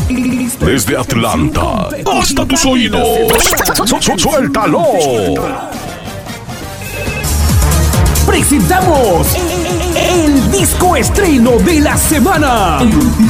Desde Atlanta hasta tus oídos. ¡Suéltalo! Presentamos el disco estreno de la semana.